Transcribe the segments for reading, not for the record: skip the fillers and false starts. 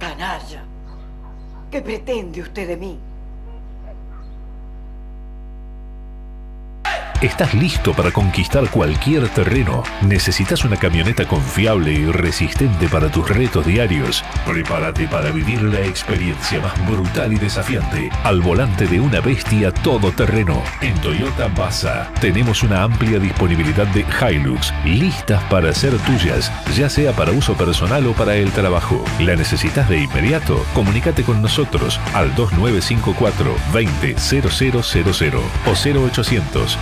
Canalla. ¿Qué pretende usted de mí? ¿Estás listo para conquistar cualquier terreno? ¿Necesitas una camioneta confiable y resistente para tus retos diarios? Prepárate para vivir la experiencia más brutal y desafiante al volante de una bestia todoterreno. En Toyota Baza tenemos una amplia disponibilidad de Hilux listas para ser tuyas, ya sea para uso personal o para el trabajo. ¿La necesitas de inmediato? Comunícate con nosotros al 2954 200000 o 0800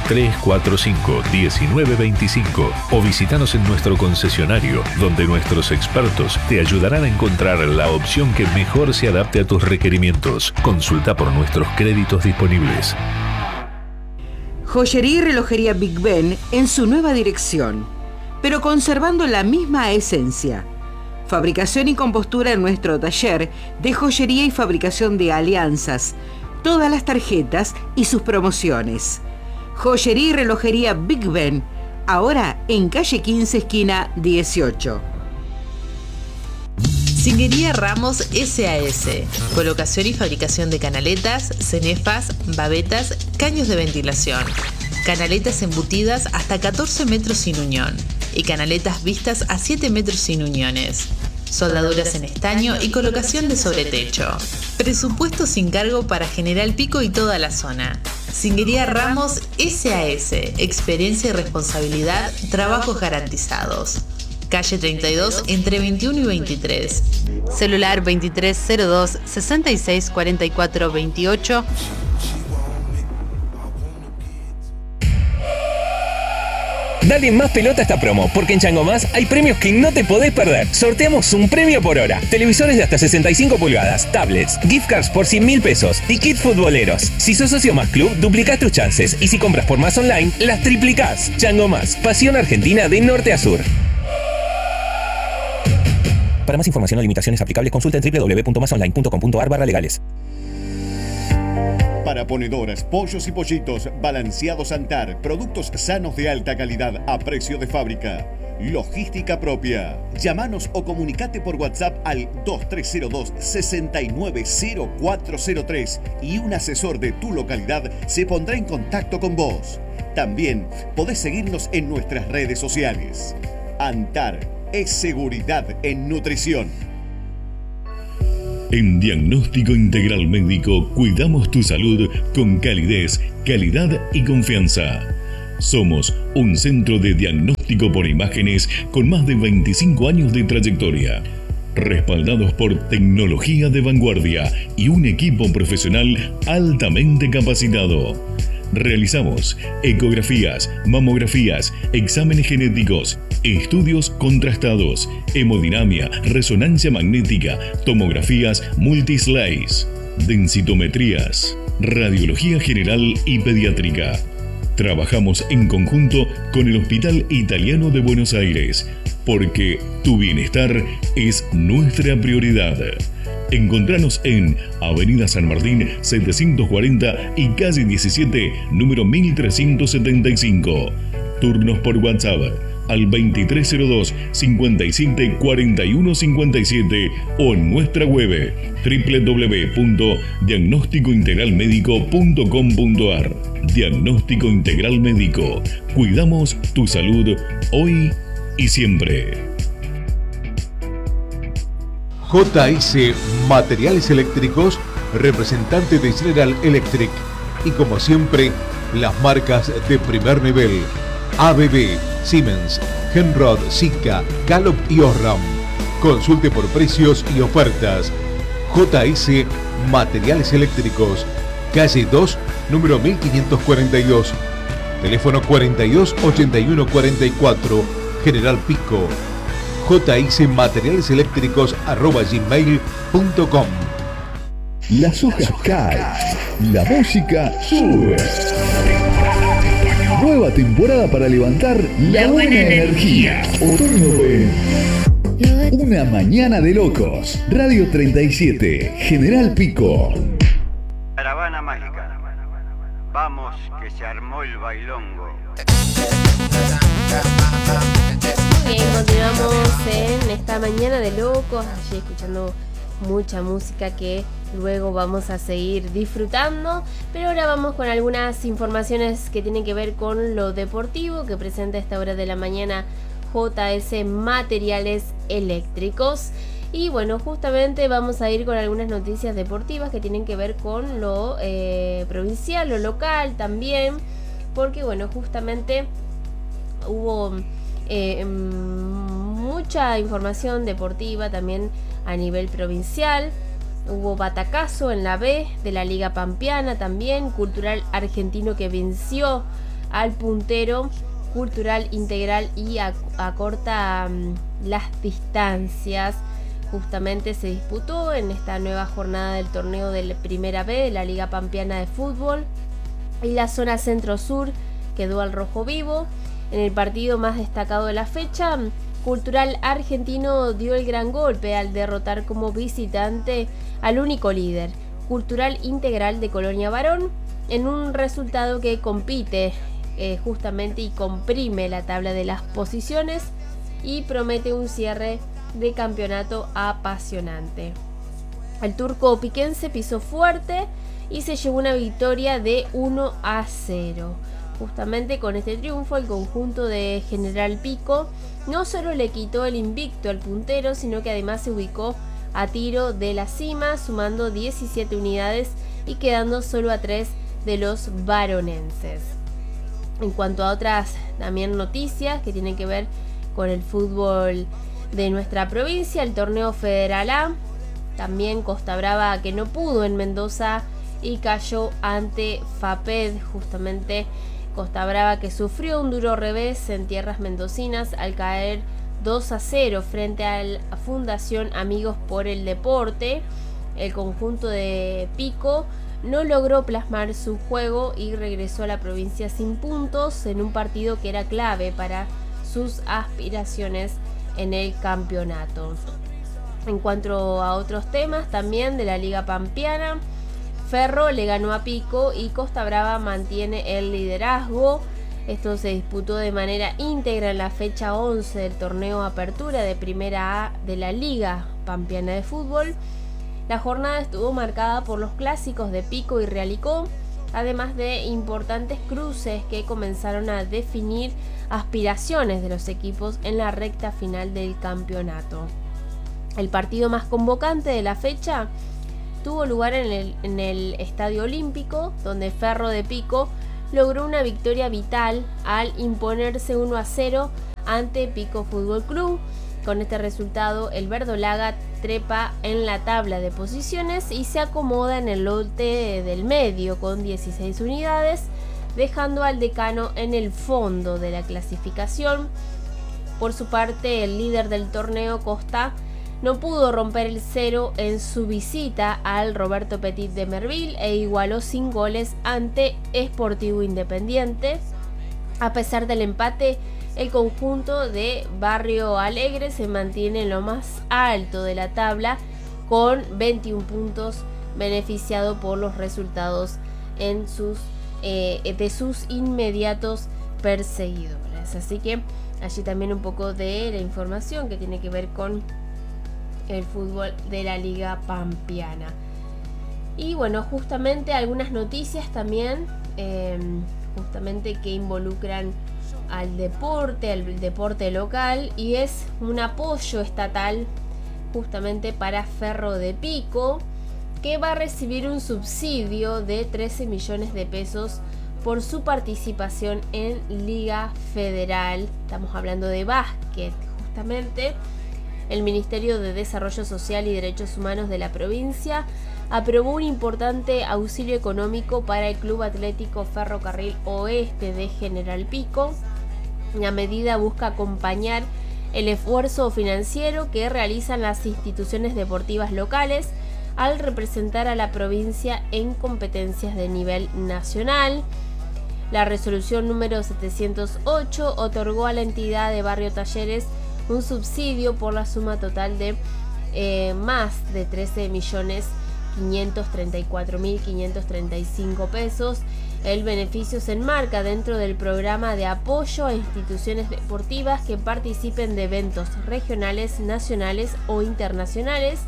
345-1925 o visítanos en nuestro concesionario, donde nuestros expertos te ayudarán a encontrar la opción que mejor se adapte a tus requerimientos. Consulta por nuestros créditos disponibles. Joyería y relojería Big Ben en su nueva dirección, pero conservando la misma esencia. Fabricación y compostura en nuestro taller de joyería y fabricación de alianzas, todas las tarjetas y sus promociones. Joyería y relojería Big Ben, ahora en calle 15, esquina 18. Singuería Ramos SAS. Colocación y fabricación de canaletas, cenefas, babetas, caños de ventilación. Canaletas embutidas hasta 14 metros sin unión y canaletas vistas a 7 metros sin uniones. Soldaduras en estaño y colocación de sobretecho. Presupuesto sin cargo para General Pico y toda la zona. Singuería Ramos SAS. Experiencia y responsabilidad, trabajos garantizados. Calle 32 entre 21 y 23. Celular 2302 6644 28. Dale más pelota a esta promo, porque en Chango Más hay premios que no te podés perder. Sorteamos un premio por hora. Televisores de hasta 65 pulgadas, tablets, gift cards por 100.000 pesos y kits futboleros. Si sos socio Más Club, duplicás tus chances. Y si compras por Más Online, las triplicás. Chango Más, pasión argentina de norte a sur. Para más información o limitaciones aplicables, consulta en www.masonline.com.ar/legales. Para ponedoras, pollos y pollitos, Balanceados Antar, productos sanos de alta calidad a precio de fábrica. Logística propia. Llámanos o comunicate por WhatsApp al 2302-690403 y un asesor de tu localidad se pondrá en contacto con vos. También podés seguirnos en nuestras redes sociales. Antar es seguridad en nutrición. En Diagnóstico Integral Médico cuidamos tu salud con calidez, calidad y confianza. Somos un centro de diagnóstico por imágenes con más de 25 años de trayectoria, respaldados por tecnología de vanguardia y un equipo profesional altamente capacitado. Realizamos ecografías, mamografías, exámenes genéticos, estudios contrastados, hemodinamia, resonancia magnética, tomografías multislice, densitometrías, radiología general y pediátrica. Trabajamos en conjunto con el Hospital Italiano de Buenos Aires, porque tu bienestar es nuestra prioridad. Encontranos en Avenida San Martín 740 y calle 17, número 1375. Turnos por WhatsApp al 2302 57 41 57 o en nuestra web www.diagnosticointegralmedico.com.ar. Diagnóstico Integral Médico. Cuidamos tu salud hoy y siempre. JS Materiales Eléctricos, representante de General Electric. Y como siempre, las marcas de primer nivel: ABB, Siemens, Henrod, Sika, Gallup y Osram. Consulte por precios y ofertas. JS Materiales Eléctricos, calle 2, número 1542. Teléfono 42 81 44, General Pico. jsmaterialeseléctricos@gmail.com. Las hojas caen, la música sube. Nueva temporada para levantar la buena energía. Otoño ven. Una mañana de locos. Radio 37, General Pico. Caravana mágica. Vamos que se armó el bailongo. Muy bien, continuamos en esta mañana de locos, allí escuchando mucha música que luego vamos a seguir disfrutando, pero ahora vamos con algunas informaciones que tienen que ver con lo deportivo que presenta a esta hora de la mañana JS Materiales Eléctricos. Y bueno, justamente vamos a ir con algunas noticias deportivas que tienen que ver con lo provincial, lo local también, porque bueno, justamente hubo mucha información deportiva también a nivel provincial. Hubo batacazo en la B de la Liga Pampeana también, Cultural Argentino que venció al puntero Cultural Integral y acorta las distancias. Justamente se disputó en esta nueva jornada del torneo de la Primera B de la Liga Pampeana de Fútbol, y la zona centro-sur quedó al rojo vivo. En el partido más destacado de la fecha, Cultural Argentino dio el gran golpe al derrotar como visitante al único líder, Cultural Integral de Colonia Varón, en un resultado que compite justamente y comprime la tabla de las posiciones y promete un cierre de campeonato apasionante. El turco piquense pisó fuerte y se llevó una victoria de 1-0. Justamente con este triunfo, el conjunto de General Pico no solo le quitó el invicto al puntero, sino que además se ubicó a tiro de la cima, sumando 17 unidades y quedando solo a 3 de los varonenses. En cuanto a otras también noticias que tienen que ver con el fútbol de nuestra provincia, el torneo Federal A, también Costa Brava que no pudo en Mendoza y cayó ante FAPED. Justamente Costa Brava que sufrió un duro revés en tierras mendocinas al caer 2-0 frente a la Fundación Amigos por el Deporte. El conjunto de Pico no logró plasmar su juego y regresó a la provincia sin puntos en un partido que era clave para sus aspiraciones en el campeonato. En cuanto a otros temas también de la Liga Pampeana, Ferro le ganó a Pico y Costa Brava mantiene el liderazgo. Esto se disputó de manera íntegra en la fecha 11 del torneo Apertura de Primera A de la Liga Pampeana de Fútbol. La jornada estuvo marcada por los clásicos de Pico y Realicó, además de importantes cruces que comenzaron a definir aspiraciones de los equipos en la recta final del campeonato. El partido más convocante de la fecha tuvo lugar en el Estadio Olímpico, donde Ferro de Pico logró una victoria vital al imponerse 1-0 ante Pico Fútbol Club. Con este resultado, el verdolaga trepa en la tabla de posiciones y se acomoda en el lote del medio con 16 unidades, dejando al decano en el fondo de la clasificación. Por su parte, el líder del torneo, Costa, no pudo romper el cero en su visita al Roberto Petit de Merville e igualó sin goles ante Sportivo Independiente. A pesar del empate, el conjunto de Barrio Alegre se mantiene en lo más alto de la tabla con 21 puntos, beneficiado por los resultados de sus inmediatos perseguidores. Así que allí también un poco de la información que tiene que ver con el fútbol de la Liga Pampeana. Y bueno, justamente algunas noticias también justamente que involucran al deporte local, y es un apoyo estatal justamente para Ferro de Pico, que va a recibir un subsidio de 13 millones de pesos por su participación en Liga Federal. Estamos hablando de básquet. Justamente el Ministerio de Desarrollo Social y Derechos Humanos de la provincia aprobó un importante auxilio económico para el Club Atlético Ferrocarril Oeste de General Pico. La medida busca acompañar el esfuerzo financiero que realizan las instituciones deportivas locales al representar a la provincia en competencias de nivel nacional. La resolución número 708 otorgó a la entidad de Barrio Talleres un subsidio por la suma total de más de 13.534.535 pesos. El beneficio se enmarca dentro del programa de apoyo a instituciones deportivas que participen de eventos regionales, nacionales o internacionales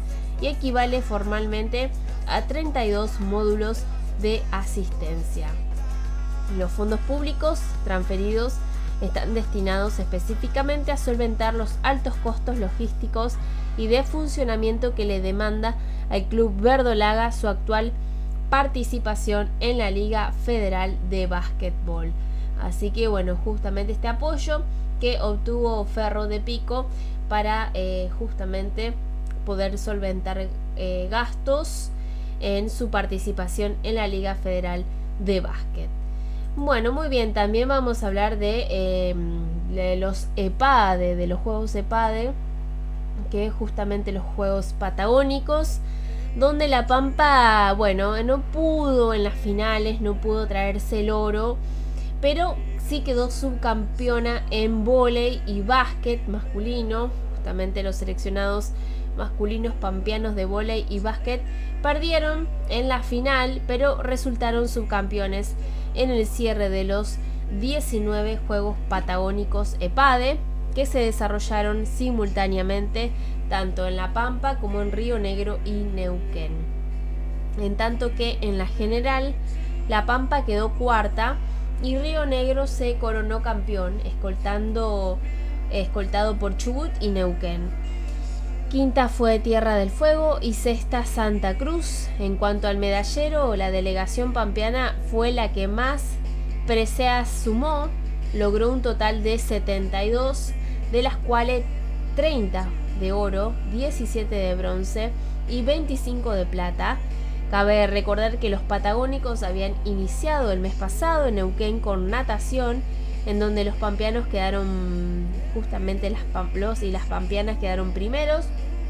y equivale formalmente a 32 módulos de asistencia. Los fondos públicos transferidos están destinados específicamente a solventar los altos costos logísticos y de funcionamiento que le demanda al Club Verdolaga su actual participación en la Liga Federal de Básquetbol. Así que bueno, justamente este apoyo que obtuvo Ferro de Pico para justamente poder solventar gastos en su participación en la Liga Federal de Básquet. Bueno, muy bien, también vamos a hablar de los EPADE, de los Juegos EPADE, que es justamente los Juegos Patagónicos, donde La Pampa, bueno, no pudo en las finales, no pudo traerse el oro, pero sí quedó subcampeona en vóley y básquet masculino. Justamente los seleccionados masculinos pampeanos de vóley y básquet perdieron en la final, pero resultaron subcampeones en el cierre de los 19 Juegos Patagónicos EPADE, que se desarrollaron simultáneamente tanto en La Pampa como en Río Negro y Neuquén. En tanto que en la general, La Pampa quedó cuarta y Río Negro se coronó campeón, escoltado por Chubut y Neuquén. Quinta fue Tierra del Fuego y sexta Santa Cruz. En cuanto al medallero, la delegación pampeana fue la que más preseas sumó, logró un total de 72, de las cuales 30 de oro, 17 de bronce y 25 de plata. Cabe recordar que los patagónicos habían iniciado el mes pasado en Neuquén con natación, en donde los pampeanos quedaron, justamente los y las pampeanas quedaron primeros.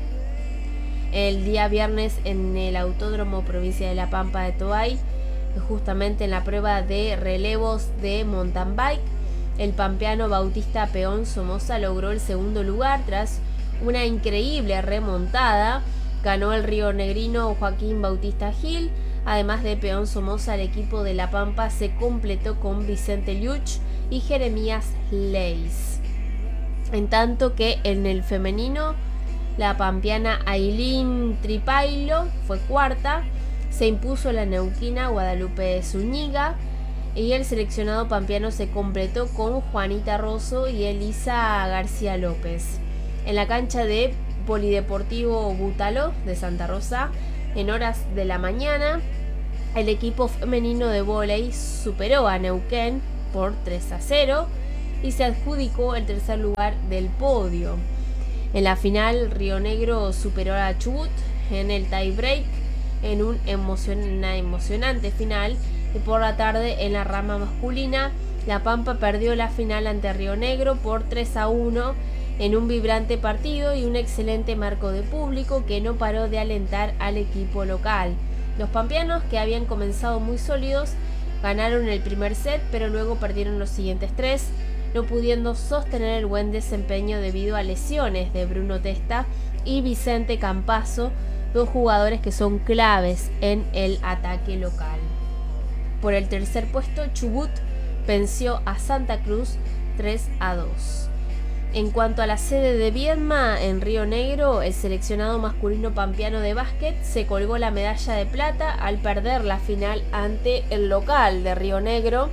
El día viernes en el Autódromo Provincia de La Pampa de Toay, justamente en la prueba de relevos de mountain bike, el pampeano Bautista Peón Somoza logró el segundo lugar tras una increíble remontada. Ganó el rionegrino Joaquín Bautista Gil. Además de Peón Somoza, el equipo de La Pampa se completó con Vicente Liuch y Jeremías Leis. En tanto que en el femenino, la pampeana Ailín Tripailo fue cuarta. Se impuso la neuquina Guadalupe Zúñiga y el seleccionado pampeano se completó con Juanita Rosso y Elisa García López. En la cancha de Polideportivo Bútalo de Santa Rosa, en horas de la mañana, el equipo femenino de vóley superó a Neuquén por 3-0 y se adjudicó el tercer lugar del podio. En la final, Río Negro superó a Chubut en el tie break en una emocionante final, y por la tarde en la rama masculina, La Pampa perdió la final ante Río Negro por 3-1 en un vibrante partido y un excelente marco de público que no paró de alentar al equipo local. Los pampeanos, que habían comenzado muy sólidos, ganaron el primer set, pero luego perdieron los siguientes tres, no pudiendo sostener el buen desempeño debido a lesiones de Bruno Testa y Vicente Campazo, dos jugadores que son claves en el ataque local. Por el tercer puesto, Chubut venció a Santa Cruz 3-2. En cuanto a la sede de Viedma, en Río Negro, el seleccionado masculino pampeano de básquet se colgó la medalla de plata al perder la final ante el local de Río Negro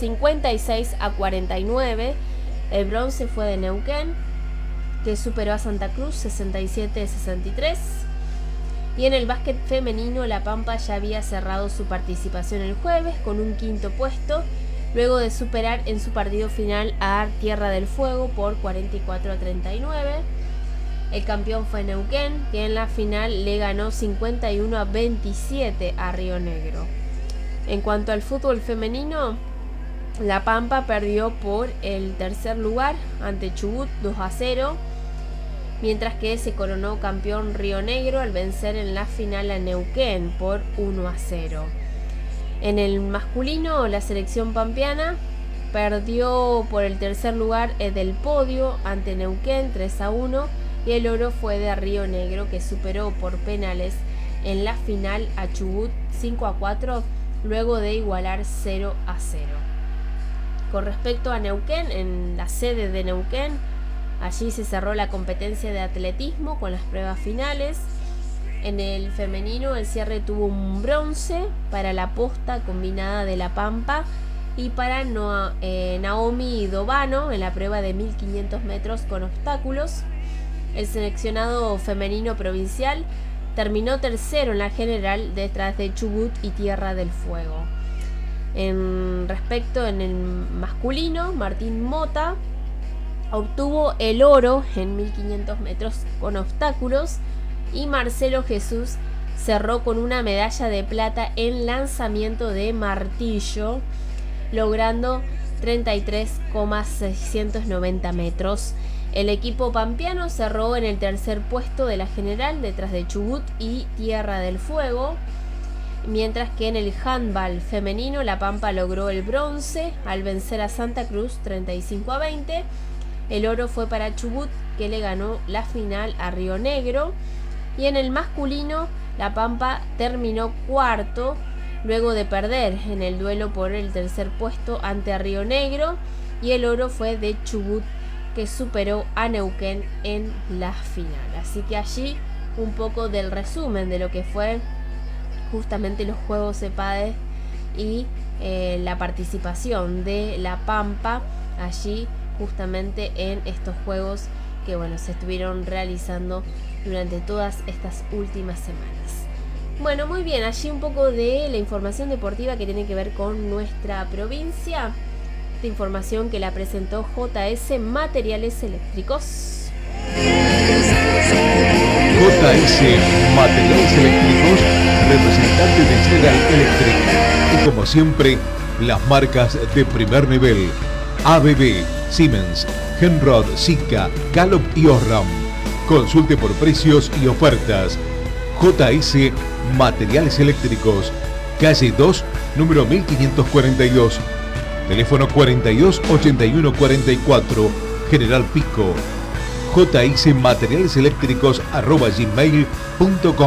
56-49. El bronce fue de Neuquén, que superó a Santa Cruz 67-63. Y en el básquet femenino, La Pampa ya había cerrado su participación el jueves con un quinto puesto, luego de superar en su partido final a Tierra del Fuego por 44-39. El campeón fue Neuquén, que en la final le ganó 51-27 a Río Negro. En cuanto al fútbol femenino, La Pampa perdió por el tercer lugar ante Chubut 2-0, mientras que se coronó campeón Río Negro al vencer en la final a Neuquén por 1-0. En el masculino, la selección pampeana perdió por el tercer lugar del podio ante Neuquén 3-1 y el oro fue de Río Negro, que superó por penales en la final a Chubut 5-4 luego de igualar 0-0. Con respecto a Neuquén, en la sede de Neuquén, allí se cerró la competencia de atletismo con las pruebas finales. En el femenino el cierre tuvo un bronce para la posta combinada de La Pampa y para Naomi Dovano en la prueba de 1500 metros con obstáculos. El seleccionado femenino provincial terminó tercero en la general detrás de Chubut y Tierra del Fuego. En el masculino, Martín Mota obtuvo el oro en 1500 metros con obstáculos y Marcelo Jesús cerró con una medalla de plata en lanzamiento de martillo, logrando 33,690 metros. El equipo pampeano cerró en el tercer puesto de la general detrás de Chubut y Tierra del Fuego, mientras que en el handball femenino La Pampa logró el bronce al vencer a Santa Cruz 35-20. El oro fue para Chubut, que le ganó la final a Río Negro. Y en el masculino, La Pampa terminó cuarto, luego de perder en el duelo por el tercer puesto ante Río Negro. Y el oro fue de Chubut, que superó a Neuquén en la final. Así que allí un poco del resumen de lo que fue justamente los Juegos EPADE y la participación de La Pampa allí justamente en estos juegos que se estuvieron realizando durante todas estas últimas semanas. Bueno, muy bien, allí un poco de la información deportiva que tiene que ver con nuestra provincia. Esta información que la presentó JS Materiales Eléctricos. JS Materiales Eléctricos, representante de General Electric. Y como siempre, las marcas de primer nivel: ABB, Siemens, Henrod, Sika, Gallup y Osram. Consulte por precios y ofertas. JS Materiales Eléctricos, calle 2, número 1542. Teléfono 428144, General Pico. jsmaterialeseléctricos@gmail.com.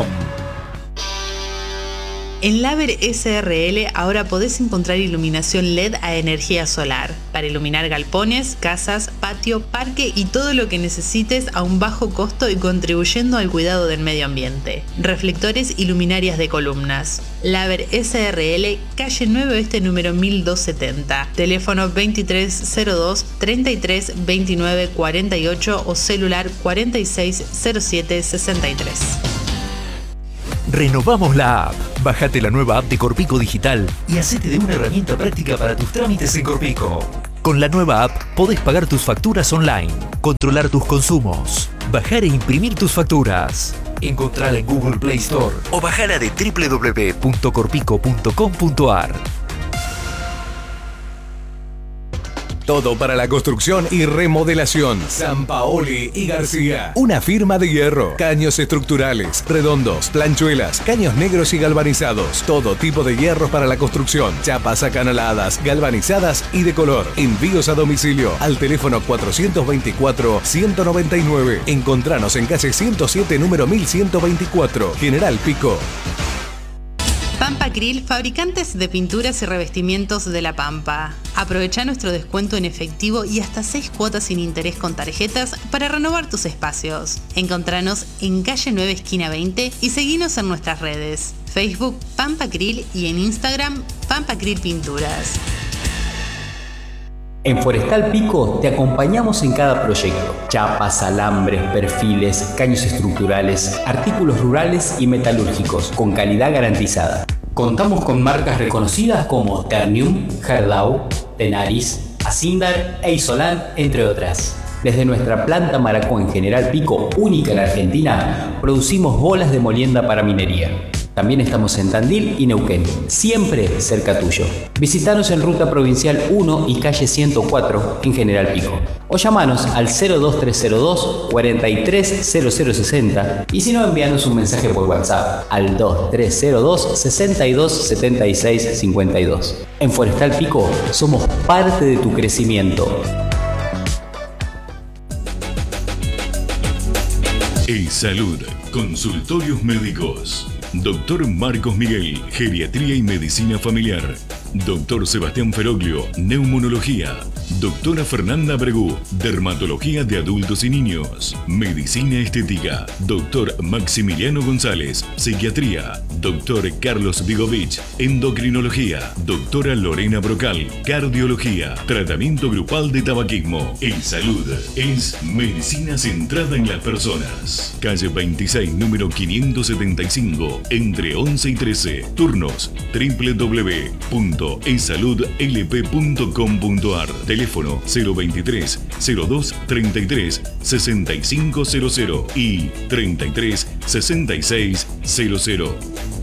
En Laver SRL ahora podés encontrar iluminación LED a energía solar para iluminar galpones, casas, patio, parque y todo lo que necesites a un bajo costo y contribuyendo al cuidado del medio ambiente. Reflectores y luminarias de columnas. Laver SRL, calle 9 Oeste número 1270. Teléfono 2302 33 29 48 o celular 4607 63. Renovamos la app. Bájate la nueva app de Corpico Digital y hacete de una herramienta práctica para tus trámites en Corpico. Con la nueva app podés pagar tus facturas online, controlar tus consumos, bajar e imprimir tus facturas. Encontrala en Google Play Store o bajala de www.corpico.com.ar. Todo para la construcción y remodelación. Sampaoli y García. Una firma de hierro. Caños estructurales, redondos, planchuelas, caños negros y galvanizados. Todo tipo de hierros para la construcción. Chapas acanaladas, galvanizadas y de color. Envíos a domicilio al teléfono 424-199. Encontranos en calle 107, número 1124. General Pico. Pampa Grill, fabricantes de pinturas y revestimientos de La Pampa. Aprovecha nuestro descuento en efectivo y hasta 6 cuotas sin interés con tarjetas para renovar tus espacios. Encontranos en calle 9 esquina 20 y seguinos en nuestras redes: Facebook Pampa Grill y en Instagram Pampa Grill Pinturas. En Forestal Pico te acompañamos en cada proyecto. Chapas, alambres, perfiles, caños estructurales, artículos rurales y metalúrgicos con calidad garantizada. Contamos con marcas reconocidas como Ternium, Gerdau, Tenaris, Asindar e Isolan, entre otras. Desde nuestra planta Maracó en General Pico, única en Argentina, producimos bolas de molienda para minería. También estamos en Tandil y Neuquén, siempre cerca tuyo. Visítanos en Ruta Provincial 1 y calle 104 en General Pico. O llamanos al 02302 430060 y si no, envíanos un mensaje por WhatsApp al 2302 62 76 52. En Forestal Pico somos parte de tu crecimiento. Salud, consultorios médicos. Doctor Marcos Miguel, Geriatría y Medicina Familiar. Doctor Sebastián Feroglio, Neumonología. Doctora Fernanda Bregú, dermatología de adultos y niños. Medicina estética, Doctor Maximiliano González, psiquiatría. Doctor Carlos Vigovich, endocrinología. Doctora Lorena Brocal, cardiología. Tratamiento grupal de tabaquismo. En salud es medicina centrada en las personas. Calle 26, número 575, entre 11 y 13. Turnos www.esaludlp.com.ar. Teléfono 023 02 33 6500 y 33 66 00.